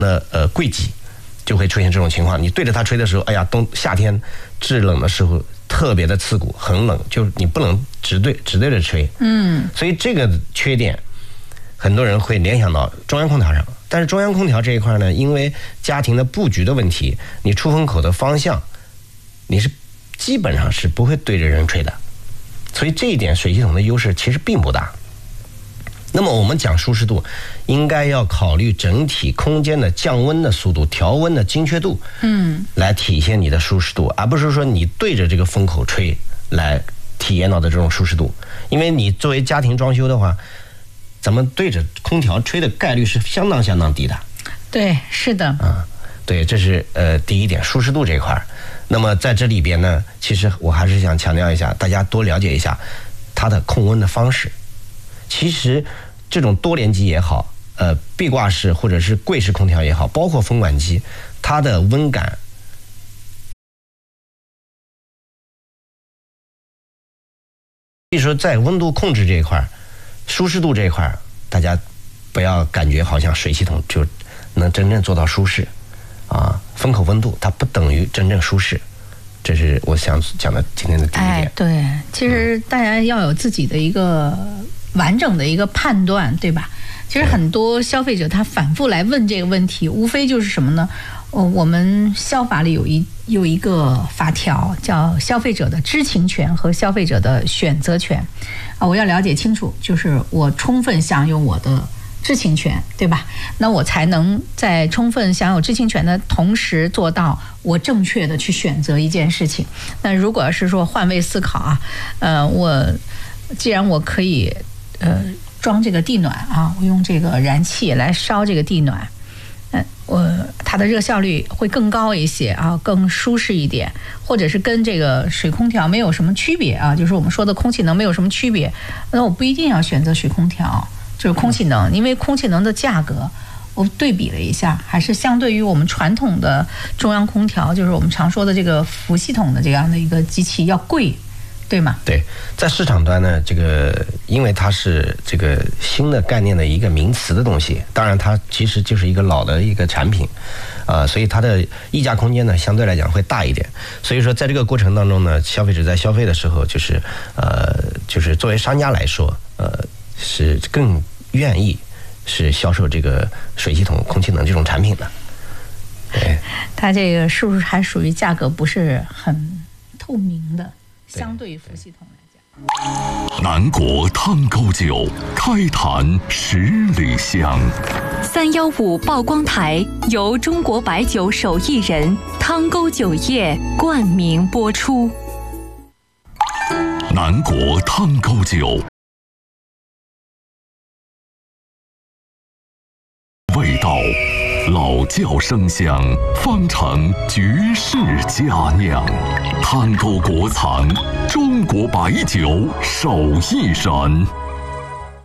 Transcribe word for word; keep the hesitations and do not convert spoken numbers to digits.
那呃柜机就会出现这种情况，你对着它吹的时候，哎呀，冬夏天制冷的时候特别的刺骨，很冷，就是你不能直对直对着吹。嗯，所以这个缺点，很多人会联想到中央空调上。但是中央空调这一块呢，因为家庭的布局的问题，你出风口的方向，你是基本上是不会对着人吹的，所以这一点水系统的优势其实并不大。那么我们讲舒适度，应该要考虑整体空间的降温的速度、调温的精确度，嗯，来体现你的舒适度，而不是说你对着这个风口吹来体验到的这种舒适度。因为你作为家庭装修的话，咱们对着空调吹的概率是相当相当低的。 对，是的。 啊，对，这是呃第一点，舒适度这一块。那么在这里边呢，其实我还是想强调一下，大家多了解一下它的控温的方式。其实这种多联机也好，呃，壁挂式或者是柜式空调也好，包括风管机，它的温感，所以说在温度控制这一块、舒适度这一块，大家不要感觉好像水系统就能真正做到舒适啊，风口温度它不等于真正舒适。这是我想讲的今天的第一点。 哎，对，其实大家要有自己的一个完整的一个判断，对吧？其实很多消费者他反复来问这个问题，无非就是什么呢？哦，我们消法里有一有一个法条叫消费者的知情权和消费者的选择权啊，我要了解清楚，就是我充分享有我的知情权，对吧？那我才能在充分享有知情权的同时做到我正确的去选择一件事情。那如果是说换位思考啊，呃，我既然我可以呃装这个地暖啊，我用这个燃气来烧这个地暖，嗯，我它的热效率会更高一些啊，更舒适一点，或者是跟这个水空调没有什么区别啊，就是我们说的空气能没有什么区别，那我不一定要选择水空调。就是空气能，因为空气能的价格，我对比了一下，还是相对于我们传统的中央空调，就是我们常说的这个氟系统的这样的一个机器要贵，对吗？ 对，在市场端呢，这个因为它是这个新的概念的一个名词的东西，当然它其实就是一个老的一个产品，啊、呃，所以它的溢价空间呢相对来讲会大一点。所以说，在这个过程当中呢，消费者在消费的时候，就是呃，就是作为商家来说，呃，是更愿意是销售这个水系统、空气能这种产品的。对， 它这个是不是还属于价格不是很透明的？相对于氟系统来讲， 南国汤沟酒，开坛十里香。 三幺五曝光台由中国白酒手艺人汤沟酒业冠名播出。 南国汤沟酒。味道，老窖生香，方成绝世佳酿。汤沟国藏，中国白酒手艺人。